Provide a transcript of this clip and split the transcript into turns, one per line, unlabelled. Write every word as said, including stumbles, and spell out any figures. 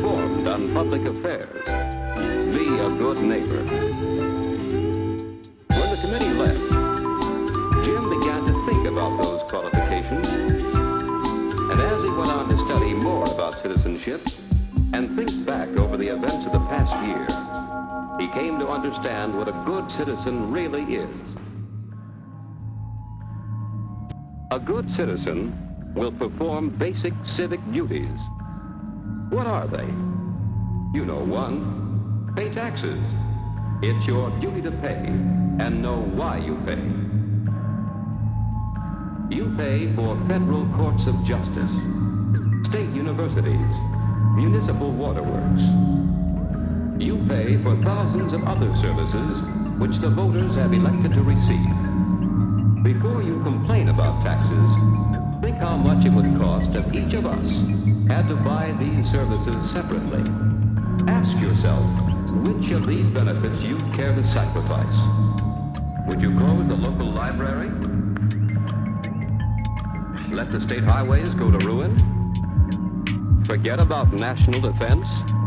informed on public affairs. Be a good neighbor. When the committee left, Jim began to think about those qualifications. And as he went on to study more about citizenship and think back over the events of the past year, he came to understand what a good citizen really is. A good citizen will perform basic civic duties. What are they? You know one, pay taxes. It's your duty to pay and know why you pay. You pay for federal courts of justice, state universities, municipal waterworks. You pay for thousands of other services which the voters have elected to receive. Before you complain about taxes, think how much it would cost if each of us had to buy these services separately. Ask yourself which of these benefits you'd care to sacrifice. Would you close the local library? Let the state highways go to ruin? Forget about national defense?